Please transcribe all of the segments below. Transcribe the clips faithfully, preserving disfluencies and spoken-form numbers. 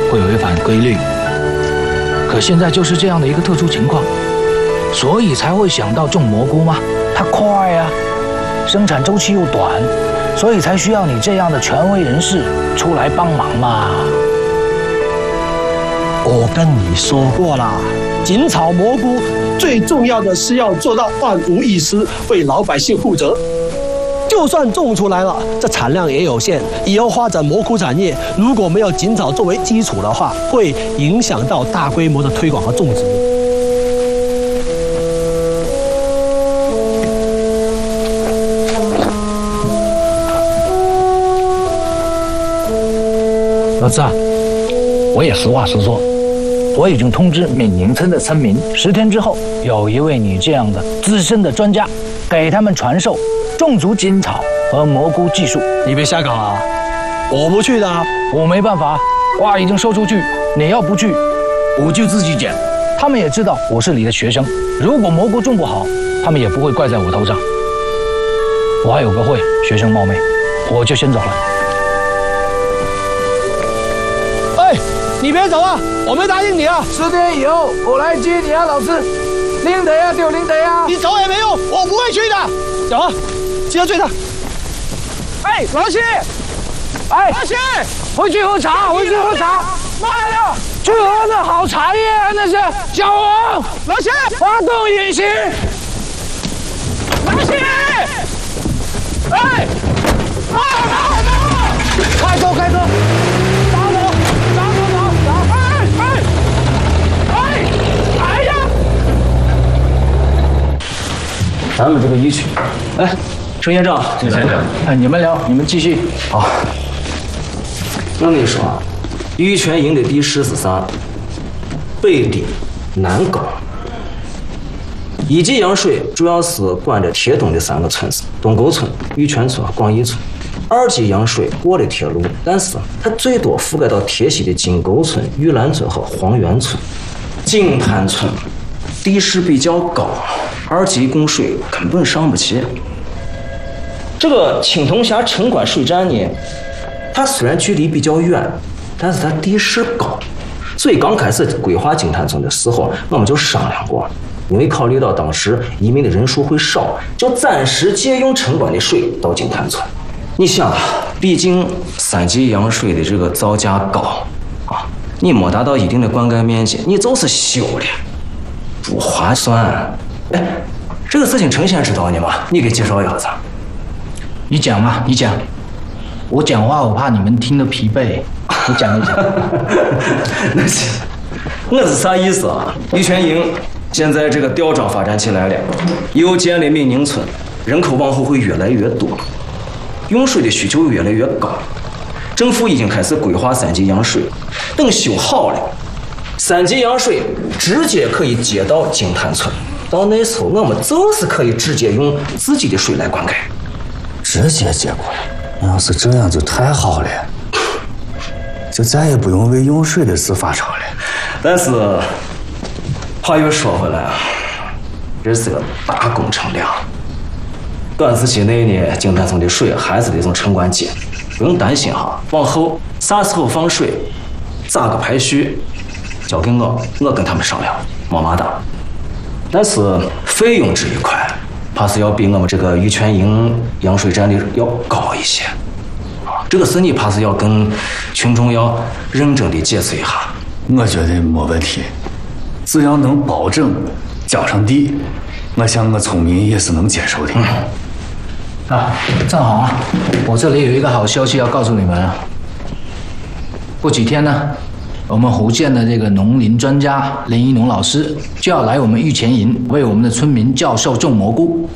会违反规律。可现在就是这样的一个特殊情况，所以才会想到种蘑菇吗？它快啊，生产周期又短，所以才需要你这样的权威人士出来帮忙嘛。 我跟你说过啦，锦草蘑菇最重要的是要做到万无一失，为老百姓负责。就算种出来了，这产量也有限。以后发展蘑菇产业，如果没有锦草作为基础的话，会影响到大规模的推广和种植。 老四啊，我也实话实说，我已经通知闽宁村的村民，十天之后有一位你这样的资深的专家，给他们传授种植锦草和蘑菇技术。 你别瞎搞啊！我不去的啊， 我没办法，话已经说出去，你要不去，我就自己剪。他们也知道我是你的学生，如果蘑菇种不好，他们也不会怪在我头上。我还有个会，学生冒昧，我就先走了。 哎，你别走啊！我没答应你啊！ 十天以后我来接你啊，老师。拎得呀，就拎得呀。 你走也没用，我不会去的。走啊，记得追他。 哎，老谢，哎，老谢，回去喝茶，回去喝茶。妈呀，去喝那好茶叶啊，那是小王。老谢，发动引擎。老谢，哎，啊啊啊！开走，开走。 咱们这个一区，哎，程先生，程先生， 哎，你们聊，你们继续。 好，我跟你说啊，玉泉营的地势是啥？北低南高。一级养水主要是管着铁东的三个村子：东沟村、玉泉村、广义村。二级养水过了铁路，但是它最多覆盖到铁西的金沟村、玉兰村和黄源村。金滩村地势比较高。二级供水根本上不起。这个青铜峡城关水站呢，它虽然距离比较远，但是它地势高，所以刚开始规划金滩村的时候，我们就商量过，因为考虑到当时移民的人数会少，就暂时借用城关的水到金滩村。你想，毕竟三级养水的这个造价高啊，你没达到一定的灌溉面积，你就是修了，不划算。哎，这个事情程先知道呢吗？你给介绍一下子。 你讲嘛，你讲。我讲话我怕你们听得疲惫，你讲一讲。 那行，我是啥意思啊？玉泉营现在这个吊庄发展起来了，又建了闽宁村，人口往后会越来越多，用水的需求越来越高。政府已经开始规划三级养水，等修好了，三级养水直接可以接到金滩村。到那时候，我们就是可以直接用自己的水来灌溉， 直接接过来。那要是这样就太好了，就再也不用为用水的事发愁了。 但是话又说回来啊，这是个大工程量。短时期内呢，金滩村的水还是得从城关接，不用担心哈。往后啥时候放水，咋个排序，交给我，我跟他们商量，没嘛大。但是费用这一块，怕是要比我们这个玉泉营养水站的要高一些。这个事你怕是要跟群众要认真的解释一下。 我觉得没问题，只要能保证交上地，我想我村民也是能接受的。 嗯、啊，正好啊，我这里有一个好消息要告诉你们啊。过几天呢，我们福建的这个农林专家林一农老师就要来我们玉泉营，为我们的村民教授种蘑菇。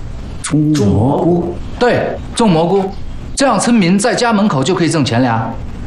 种蘑菇？ 对，种蘑菇，这样村民在家门口就可以挣钱了呀。